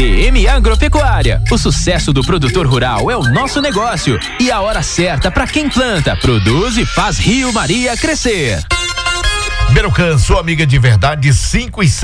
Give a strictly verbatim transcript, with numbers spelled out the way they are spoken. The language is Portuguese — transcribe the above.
D M Agropecuária. O sucesso do produtor rural é o nosso negócio e a hora certa para quem planta, produz e faz Rio Maria crescer. Berocan, sua amiga de verdade, cinco e sete.